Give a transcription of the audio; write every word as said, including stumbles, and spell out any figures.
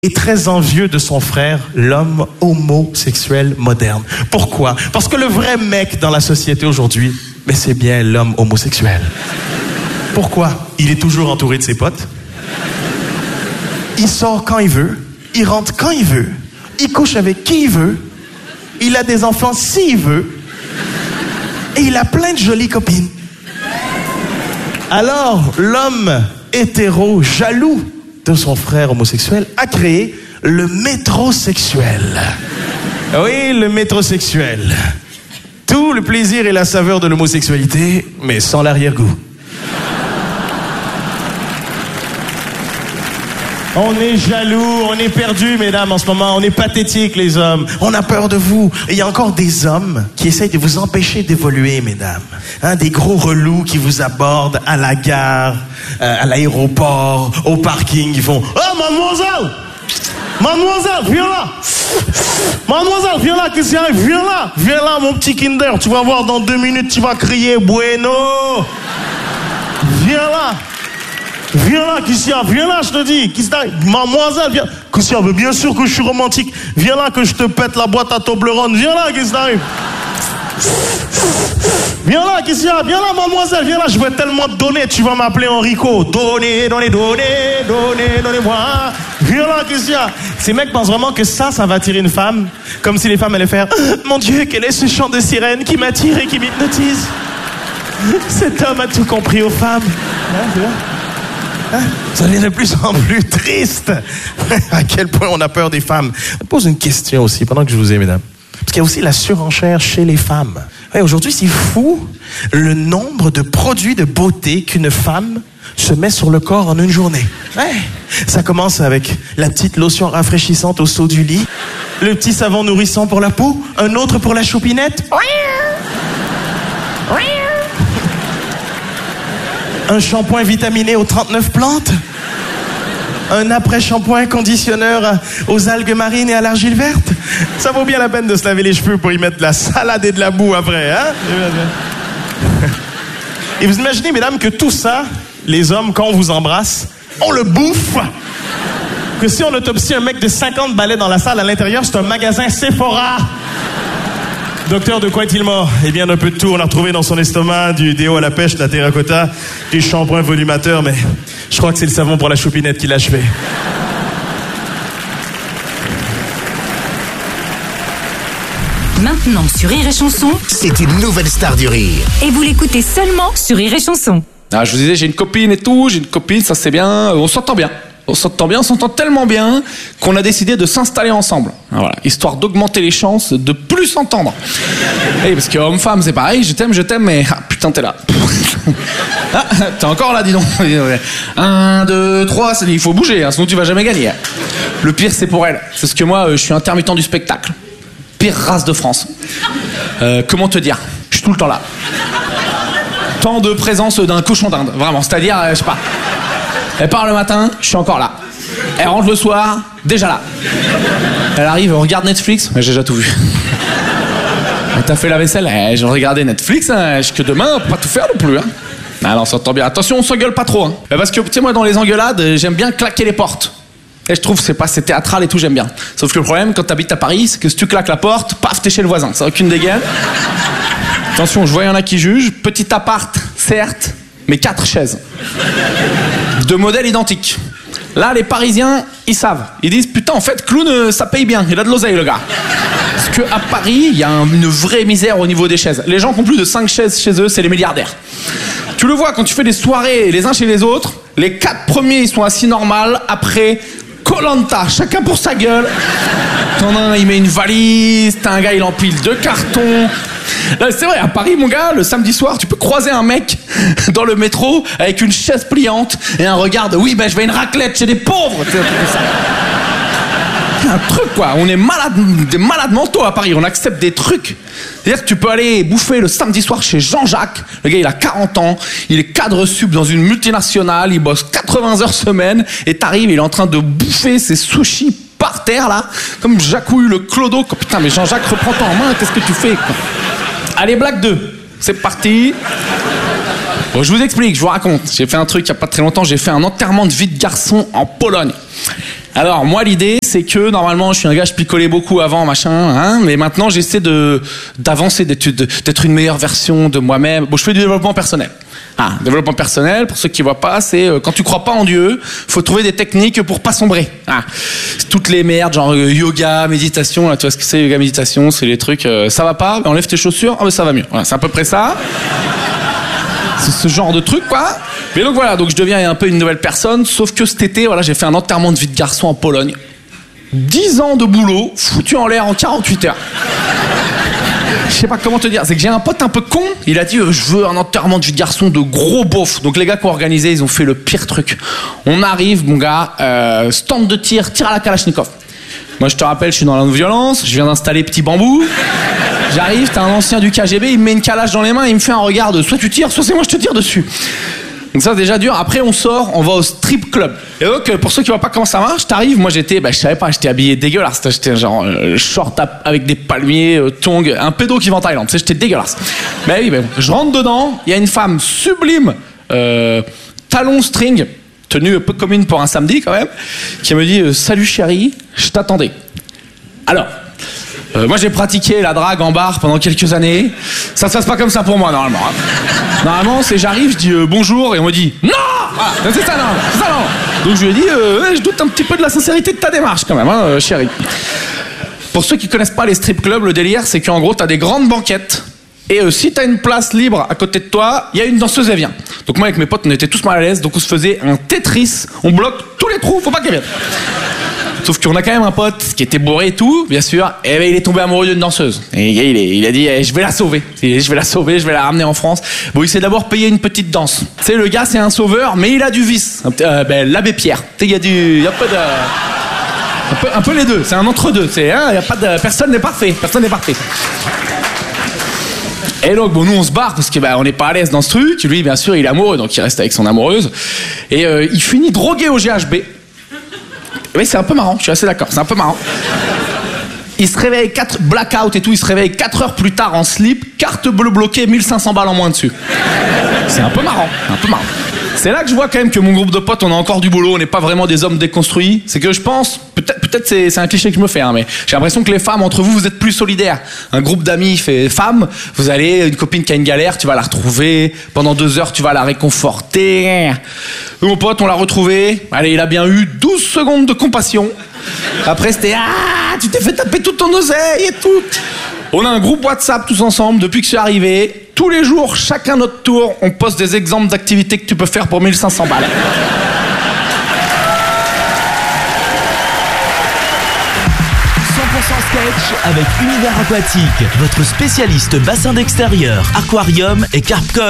est très envieux de son frère, l'homme homosexuel moderne. Pourquoi? Parce que le vrai mec dans la société aujourd'hui, mais c'est bien l'homme homosexuel. Pourquoi? Il est toujours entouré de ses potes. Il sort quand il veut. Il rentre quand il veut. Il couche avec qui il veut. Il a des enfants s'il veut. Et il a plein de jolies copines. Alors, l'homme hétéro, jaloux de son frère homosexuel, a créé le métrosexuel. Oui, le métrosexuel. Tout le plaisir et la saveur de l'homosexualité, mais sans l'arrière-goût. On est jaloux, on est perdu, mesdames, en ce moment. On est pathétiques, les hommes. On a peur de vous. Et il y a encore des hommes qui essayent de vous empêcher d'évoluer, mesdames. Hein, des gros relous qui vous abordent à la gare, euh, à l'aéroport, au parking. Ils font « Oh, mademoiselle! Mademoiselle, viens là! Mademoiselle, viens là, qu'est-ce qui arrive? Viens là! Viens là, mon petit Kinder. Tu vas voir, dans deux minutes, tu vas crier « Bueno! » Viens là! Viens là, Christian, viens là, je te dis. Christian, mademoiselle, viens. Christian, mais bien sûr que je suis romantique. Viens là que je te pète la boîte à Toblerone. Viens là, Christian. Viens là, Christian, viens là, mademoiselle, viens là. Je vais tellement te donner, tu vas m'appeler Enrico. Donnez, donnez, donnez, donnez, donnez-moi. Viens là, Christian. Ces mecs pensent vraiment que ça, ça va attirer une femme. Comme si les femmes allaient faire « Mon Dieu, quel est ce chant de sirène qui m'attire et qui m'hypnotise ?» Cet homme a tout compris aux femmes. Hein, tu vois? Hein? Ça devient de plus en plus triste. À quel point on a peur des femmes. Je pose une question aussi, pendant que je vous ai, mesdames. Parce qu'il y a aussi la surenchère chez les femmes. Ouais, aujourd'hui, c'est fou le nombre de produits de beauté qu'une femme se met sur le corps en une journée. Ouais. Ça commence avec la petite lotion rafraîchissante au saut du lit, le petit savon nourrissant pour la peau, un autre pour la choupinette. Un shampoing vitaminé aux trente-neuf plantes. Un après-shampoing conditionneur aux algues marines et à l'argile verte. Ça vaut bien la peine de se laver les cheveux pour y mettre de la salade et de la boue après, hein? Et vous imaginez, mesdames, que tout ça, les hommes, quand on vous embrasse, on le bouffe. Que si on autopsie un mec de cinquante balais dans la salle, à l'intérieur, c'est un magasin Sephora. Docteur, de quoi est-il mort? Eh bien, d'un peu de tout. On a retrouvé dans son estomac du déo à la pêche, de la terracotta, du shampoing volumateur, mais je crois que c'est le savon pour la choupinette qui l'a achevé. Maintenant, sur Rire et Chanson, c'est une nouvelle star du rire. Et vous l'écoutez seulement sur Rire et Chanson. Ah, je vous disais, j'ai une copine et tout, j'ai une copine, ça c'est bien, on s'entend bien. On s'entend bien, on s'entend tellement bien qu'on a décidé de s'installer ensemble. Voilà, histoire d'augmenter les chances de plus s'entendre. Et parce que homme-femme, c'est pareil, je t'aime, je t'aime, mais ah, putain, t'es là. Ah, t'es encore là, dis donc. Un, deux, trois, il faut bouger, hein, sinon tu vas jamais gagner. Le pire, c'est pour elle. C'est parce que moi, je suis intermittent du spectacle. Pire race de France. Euh, comment te dire? Je suis tout le temps là. Temps de présence d'un cochon d'Inde, vraiment. C'est-à-dire, euh, je sais pas. Elle part le matin, je suis encore là. Elle rentre le soir, déjà là. Elle arrive, on regarde Netflix, mais j'ai déjà tout vu. T'as fait la vaisselle, eh, j'ai regardé Netflix, hein, jusque demain, pas tout faire non plus. Hein. Alors on s'entend bien. Attention, on s'engueule pas trop. Hein. Parce que, tu sais, moi, dans les engueulades, j'aime bien claquer les portes. Et je trouve que c'est pas c'est théâtral et tout, j'aime bien. Sauf que le problème, quand t'habites à Paris, c'est que si tu claques la porte, paf, t'es chez le voisin. Ça n'a aucune dégaine. Attention, je vois, il y en a qui jugent. Petit appart, certes, mais quatre chaises. De modèles identiques. Là, les Parisiens, ils savent. Ils disent, putain, en fait, clown, ça paye bien. Il a de l'oseille, le gars. Parce qu'à Paris, il y a un, une vraie misère au niveau des chaises. Les gens qui ont plus de cinq chaises chez eux, c'est les milliardaires. Tu le vois, quand tu fais des soirées les uns chez les autres, les quatre premiers, ils sont assis normal. Après, Koh-Lanta, chacun pour sa gueule. T'en as un, il met une valise. T'as un gars, il empile deux cartons. Là, c'est vrai, à Paris, mon gars, le samedi soir, tu peux croiser un mec dans le métro avec une chaise pliante et un regard de « Oui, ben je vais une raclette chez des pauvres !» C'est un truc, quoi. On est malade, des malades mentaux à Paris. On accepte des trucs. C'est-à-dire que tu peux aller bouffer le samedi soir chez Jean-Jacques. Le gars, il a quarante ans. Il est cadre sub dans une multinationale. Il bosse quatre-vingts heures semaine. Et t'arrives, il est en train de bouffer ses sushis par terre, là. Comme Jacouille le clodo. Putain, mais Jean-Jacques, reprends-toi en main. Qu'est-ce que tu fais, quoi? Allez, blague deux. C'est parti. Bon, je vous explique, je vous raconte. J'ai fait un truc il n'y a pas très longtemps, j'ai fait un enterrement de vie de garçon en Pologne. Alors, moi, l'idée, c'est que, normalement, je suis un gars, je picolais beaucoup avant, machin, hein, mais maintenant, j'essaie de, d'avancer, d'être, d'être une meilleure version de moi-même. Bon, je fais du développement personnel. Ah, développement personnel, pour ceux qui voient pas, c'est euh, quand tu crois pas en Dieu, faut trouver des techniques pour pas sombrer. Ah, toutes les merdes, genre euh, yoga, méditation, là, tu vois ce que c'est, yoga, méditation, c'est les trucs, euh, ça va pas, enlève tes chaussures, ah, mais ça va mieux. Voilà, c'est à peu près ça. C'est ce genre de truc, quoi. Mais donc voilà, donc je deviens un peu une nouvelle personne, sauf que cet été, voilà, j'ai fait un enterrement de vie de garçon en Pologne. dix ans de boulot, foutu en l'air en quarante-huit heures. Je sais pas comment te dire, c'est que j'ai un pote un peu con, il a dit euh, je veux un enterrement de vie de garçon de gros beauf. Donc les gars qui ont organisé, ils ont fait le pire truc. On arrive, mon gars, euh, stand de tir, tir à la Kalachnikov. Moi je te rappelle, je suis dans la non-violence, je viens d'installer Petit Bambou. J'arrive, t'as un ancien du K G B, il me met une calache dans les mains, il me fait un regard de soit tu tires, soit c'est moi je te tire dessus. Donc ça c'est déjà dur. Après on sort, on va au strip club. Et donc pour ceux qui voient pas comment ça marche, t'arrives, moi j'étais, bah je savais pas, j'étais habillé dégueulasse. J'étais genre euh, short avec des palmiers, euh, tongs, un pédo qui va en Thaïlande. Tu sais, j'étais dégueulasse. Mais oui, mais bon. Je rentre dedans, il y a une femme sublime, euh, talon string, tenue un peu commune pour un samedi quand même, qui me dit euh, salut chérie, je t'attendais. Alors. Euh, moi j'ai pratiqué la drague en bar pendant quelques années. Ça se passe pas comme ça pour moi normalement. Hein. Normalement c'est j'arrive, je dis euh, bonjour et on me dit non. Voilà, c'est ça non, c'est ça non. Donc je lui ai dit euh, ouais, je doute un petit peu de la sincérité de ta démarche quand même, hein, euh, chérie. Pour ceux qui connaissent pas les strip clubs, le délire c'est qu'en gros t'as des grandes banquettes et euh, si t'as une place libre à côté de toi, il y a une danseuse elle vient. Donc moi avec mes potes on était tous mal à l'aise, donc on se faisait un Tetris, on bloque tous les trous, faut pas qu'elle vienne. Sauf qu'on a quand même un pote qui était bourré et tout, bien sûr, et ben, il est tombé amoureux d'une danseuse. Et il, est, il a dit eh, je vais la sauver, je vais la sauver, je vais la ramener en France. Bon, il s'est d'abord payé une petite danse. Tu sais, le gars c'est un sauveur, mais il a du vice. Euh, ben, l'abbé Pierre. Tu sais, il y a du, il y a pas de, un peu, un peu les deux. C'est un entre deux. C'est, hein, il y a pas de, personne n'est parfait, personne n'est parfait. Et donc bon, nous on se barre parce que bah, on n'est pas à l'aise dans ce truc. Lui, bien sûr, il est amoureux, donc il reste avec son amoureuse. Et euh, il finit drogué au G H B. Oui, c'est un peu marrant, je suis assez d'accord, c'est un peu marrant. Il se réveille quatre blackout et tout, il se réveille quatre heures plus tard en slip, carte bleue bloquée, mille cinq cents balles en moins dessus. C'est un peu marrant, un peu marrant. C'est là que je vois quand même que mon groupe de potes, on a encore du boulot, on n'est pas vraiment des hommes déconstruits. C'est que je pense, peut-être, peut-être c'est, c'est un cliché que je me fais, hein, mais j'ai l'impression que les femmes, entre vous, vous êtes plus solidaires. Un groupe d'amis fait femmes, vous allez, une copine qui a une galère, tu vas la retrouver, pendant deux heures, tu vas la réconforter. Nous, mon pote, on l'a retrouvé, allez, il a bien eu douze secondes de compassion. Après, c'était, ah, tu t'es fait taper tout ton oseille et tout. On a un groupe WhatsApp tous ensemble depuis que je suis arrivé. Tous les jours, chacun notre tour, on poste des exemples d'activités que tu peux faire pour mille cinq cents balles. cent pour cent sketch avec Univers Aquatique, votre spécialiste bassin d'extérieur, aquarium et carpe-code.